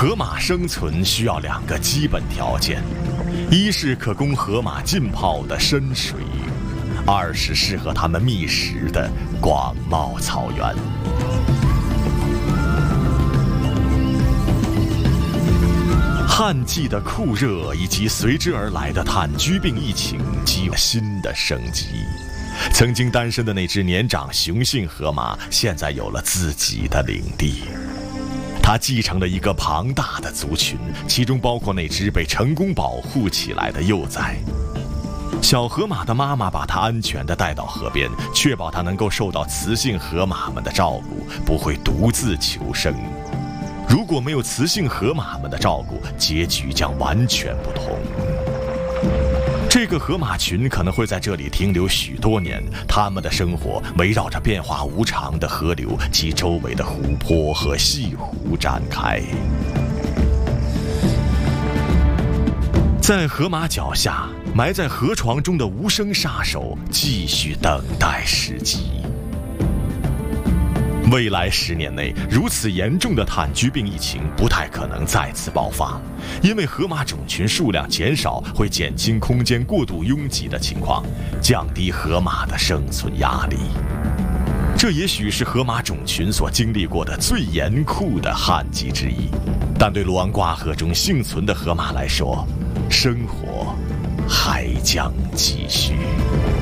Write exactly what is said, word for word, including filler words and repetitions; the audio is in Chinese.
河马生存需要两个基本条件，一是可供河马浸泡的深水域，二是适合它们觅食的广袤草原。旱季的酷热以及随之而来的炭疽病疫情激发新的生机。曾经单身的那只年长雄性河马，现在有了自己的领地。它继承了一个庞大的族群，其中包括那只被成功保护起来的幼崽。小河马的妈妈把它安全地带到河边，确保它能够受到雌性河马们的照顾，不会独自求生。如果没有雌性河马们的照顾，结局将完全不同。这个河马群可能会在这里停留许多年，它们的生活围绕着变化无常的河流及周围的湖泊和西湖展开。在河马脚下，埋在河床中的无声杀手继续等待时机。未来十年内，如此严重的炭疽病疫情不太可能再次爆发，因为河马种群数量减少会减轻空间过度拥挤的情况，降低河马的生存压力。这也许是河马种群所经历过的最严酷的旱季之一，但对卢安瓜河中幸存的河马来说，生活还将继续。